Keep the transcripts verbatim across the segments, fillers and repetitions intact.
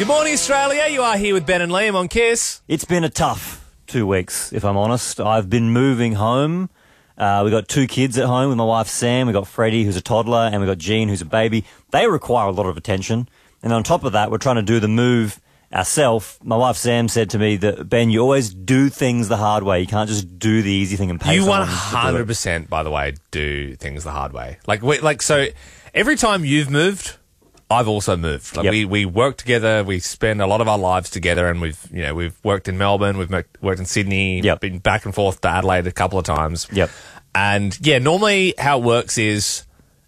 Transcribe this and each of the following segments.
Good morning, Australia. You are here with Ben and Liam on Kiss. It's been a tough two weeks, if I'm honest. I've been moving home. Uh, we've got two kids at home with my wife, Sam. We've got Freddie, who's a toddler, and we've got Jean, who's a baby. They require a lot of attention. And on top of that, we're trying to do the move ourselves. My wife, Sam, said to me that, Ben, you always do things the hard way. You can't just do the easy thing and pay You someone one hundred percent, by the way, do things the hard way. Like, we, like so every time you've moved, I've also moved. Like Yep. we, we work together, we spend a lot of our lives together, and we've you know we've worked in Melbourne, we've worked worked in Sydney, Yep. been back and forth to Adelaide a couple of times. Yep. And yeah, normally how it works is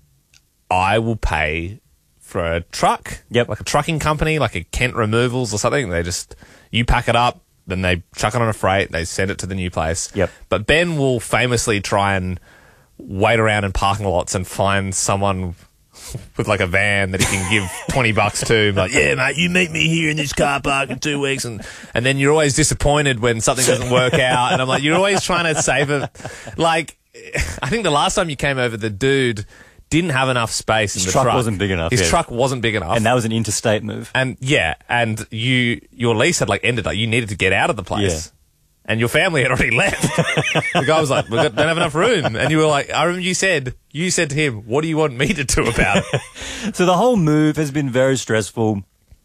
I will pay for a truck, Yep. like a trucking company, like a Kent Removals or something. They just you pack it up, then they chuck it on a freight, they send it to the new place. Yep. But Ben will famously try and wait around in parking lots and find someone with like a van that he can give twenty bucks to. Like, yeah, mate, you meet me here in this car park in two weeks. And, and then you're always disappointed when something doesn't work out. And I'm like, you're always trying to save it. Like, I think the last time you came over, the dude didn't have enough space in His the truck truck. wasn't big enough, His yeah. truck wasn't big enough. And that was an interstate move. And yeah, and you, your lease had like ended, like you needed to get out of the place. Yeah. And your family had already left. The guy was like, we don't have enough room. And you were like, I remember you said, you said to him, what do you want me to do about it? So the whole move has been very stressful.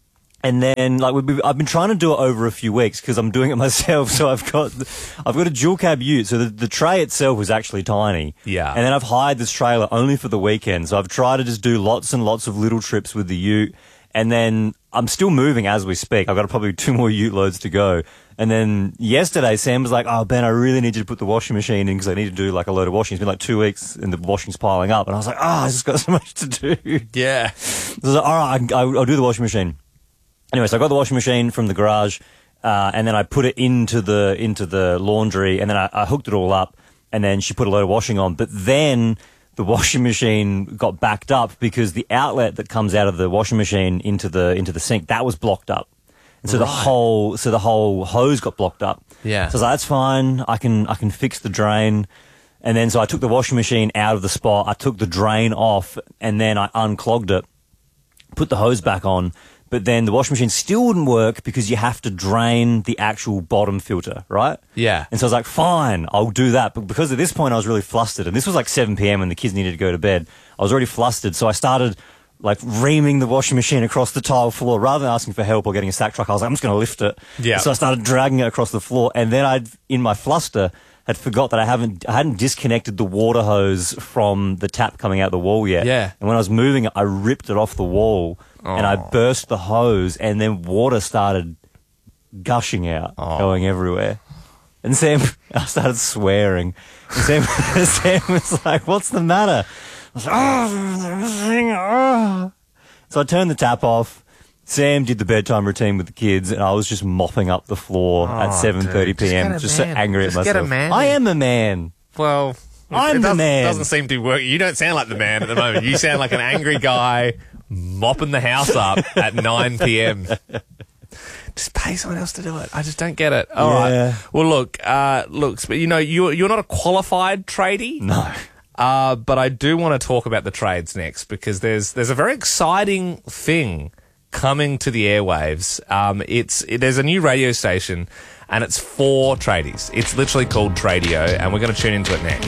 And then, like, we've been, I've been trying to do it over a few weeks because I'm doing it myself. So I've got, I've got a dual cab ute. So the, the tray itself was actually tiny. Yeah. And then I've hired this trailer only for the weekend. So I've tried to just do lots and lots of little trips with the ute. And then I'm still moving as we speak. I've got probably two more ute loads to go. And then yesterday, Sam was like, oh, Ben, I really need you to put the washing machine in because I need to do like a load of washing. It's been like two weeks and the washing's piling up. And I was like, oh, I just got so much to do. Yeah. So I was like, all right, I, I'll do the washing machine. Anyway, so I got the washing machine from the garage, uh, and then I put it into the into the laundry, and then I, I hooked it all up, and then she put a load of washing on. But then the washing machine got backed up because the outlet that comes out of the washing machine into the into the sink, that was blocked up. And so the Right. whole so the whole hose got blocked up. Yeah. So I was like, that's fine. I can I can fix the drain. And then so I took the washing machine out of the spot. I took the drain off, and then I unclogged it, put the hose back on. But then the washing machine still wouldn't work because you have to drain the actual bottom filter, right? Yeah. And so I was like, fine, I'll do that. But because at this point I was really flustered, and this was like seven p.m. and the kids needed to go to bed, I was already flustered. So I started like reaming the washing machine across the tile floor. Rather than asking for help or getting a sack truck, I was like, I'm just going to lift it. Yeah. So I started dragging it across the floor. And then I'd, in my fluster, had forgot that I haven't, I hadn't disconnected the water hose from the tap coming out the wall yet. Yeah. And when I was moving it, I ripped it off the wall. And I burst the hose, and then water started gushing out, Oh. going everywhere. And Sam, I started swearing. And Sam, Sam was like, what's the matter? I was like, oh, oh. So I turned the tap off. Sam did the bedtime routine with the kids, and I was just mopping up the floor Oh, at seven thirty dude, just p.m. get a Just so man. angry Just at get myself. a man. I am a man. Well, I'm it the doesn't, man. doesn't seem to work. You don't sound like the man at the moment. You sound like an angry guy mopping the house up at nine p.m. Just pay someone else to do it. I just don't get it. All right. Yeah. Well, look, uh, look, but you know, you're you're not a qualified tradie. No. Uh, but I do want to talk about the trades next because there's there's a very exciting thing coming to the airwaves. Um, it's it, there's a new radio station, and it's for tradies. It's literally called Tradio, and we're going to tune into it next.